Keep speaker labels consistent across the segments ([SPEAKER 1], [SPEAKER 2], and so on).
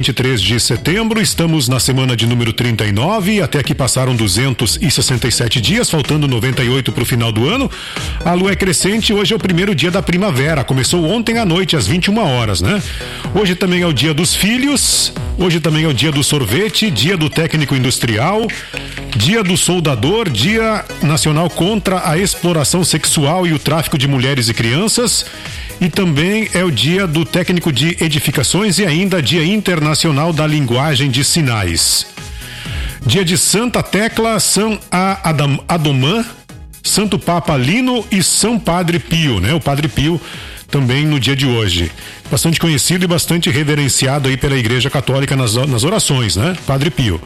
[SPEAKER 1] 23 de setembro, estamos na semana de número 39, até aqui passaram 267 dias, faltando 98 para o final do ano. A lua é crescente, hoje é o primeiro dia da primavera, começou ontem à noite, às 21 horas, né? Hoje também é o dia dos filhos, hoje também é o dia do sorvete, dia do técnico industrial, dia do soldador, dia nacional contra a exploração sexual e o tráfico de mulheres e crianças. E também é o dia do técnico de edificações e ainda dia internacional da linguagem de sinais. Dia de Santa Tecla, São Adomã, Santo Papa Lino e São Padre Pio, né? O Padre Pio também no dia de hoje. Bastante conhecido e bastante reverenciado aí pela Igreja Católica nas orações, né? Padre Pio.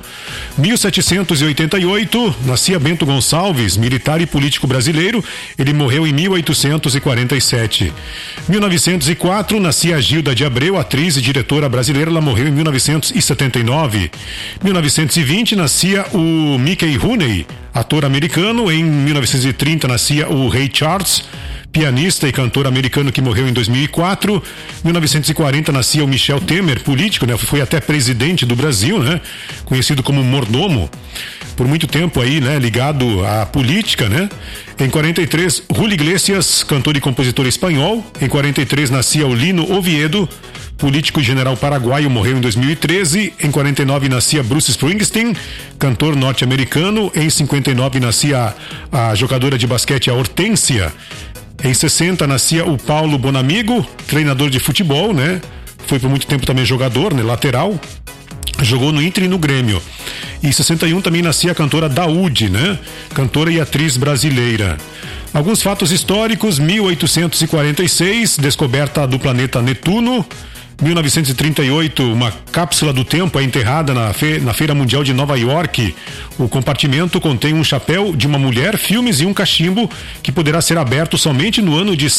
[SPEAKER 1] 1788, nascia Bento Gonçalves, militar e político brasileiro. Ele morreu em 1847. 1904, nascia Gilda de Abreu, atriz e diretora brasileira. Ela morreu em 1979. 1920, nascia o Mickey Rooney, ator americano. Em 1930, nascia o Ray Charles, pianista e cantor americano que morreu em 2004. 1940 nascia o Michel Temer, político, né? Foi até presidente do Brasil, né? Conhecido como mordomo, por muito tempo aí, né? Ligado à política, né? Em 43, Julio Iglesias, cantor e compositor espanhol. Em 43 nascia o Lino Oviedo, político e general paraguaio, morreu em 2013. Em 49 nascia Bruce Springsteen, cantor norte-americano. Em 59 nascia a jogadora de basquete a Hortência. Em 60 nascia o Paulo Bonamigo, treinador de futebol, né? Foi por muito tempo também jogador, né? Lateral. Jogou no Inter e no Grêmio. Em 61 também nascia a cantora Daúde, né? Cantora e atriz brasileira. Alguns fatos históricos: 1846, descoberta do planeta Netuno. 1938, uma cápsula do tempo é enterrada na Feira Mundial de Nova York. O compartimento contém um chapéu de uma mulher, filmes e um cachimbo que poderá ser aberto somente no ano de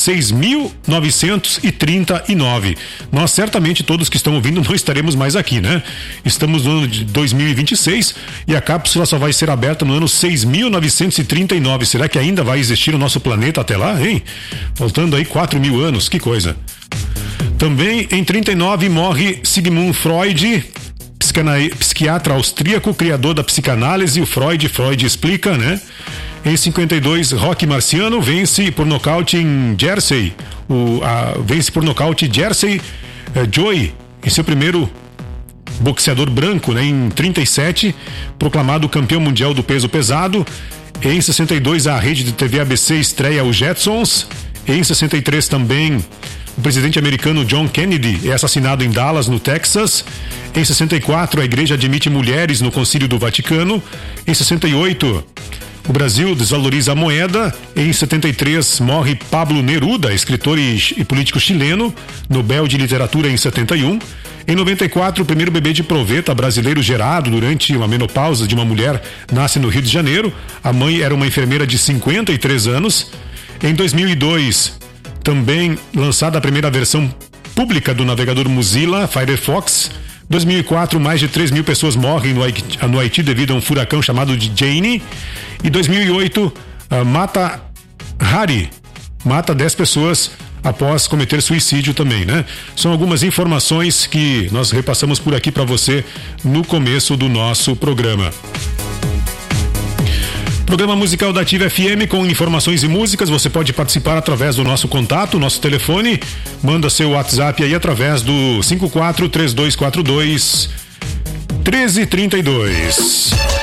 [SPEAKER 1] 6.939. Nós certamente, todos que estão ouvindo, não estaremos mais aqui, né? Estamos no ano de 2026 e a cápsula só vai ser aberta no ano 6.939. Será que ainda vai existir o nosso planeta até lá, hein? Faltando aí 4.000 anos, que coisa. Também em 39 morre Sigmund Freud, psiquiatra austríaco, criador da psicanálise. O Freud explica, né? Em 52, Rocky Marciano vence por nocaute em Jersey, Jersey Joy, em seu primeiro boxeador branco, né? Em 37, proclamado campeão mundial do peso pesado. Em 62, a rede de TV ABC estreia os Jetsons. Em 63 também, o presidente americano John Kennedy é assassinado em Dallas, no Texas. Em 64, a igreja admite mulheres no Concílio do Vaticano. Em 68, o Brasil desvaloriza a moeda. Em 73, morre Pablo Neruda, escritor e político chileno, Nobel de Literatura em 71. Em 94, o primeiro bebê de proveta brasileiro gerado durante uma menopausa de uma mulher nasce no Rio de Janeiro. A mãe era uma enfermeira de 53 anos. Em 2002, também lançada a primeira versão pública do navegador Mozilla Firefox. 2004, mais de 3.000 pessoas morrem no Haiti devido a um furacão chamado de Jane. E 2008, Mata Hari mata 10 pessoas após cometer suicídio também, né? São algumas informações que nós repassamos por aqui para você no começo do nosso programa. Programa musical da Ativa FM com informações e músicas. Você pode participar através do nosso contato, nosso telefone. Manda seu WhatsApp aí através do 54 3242 1332.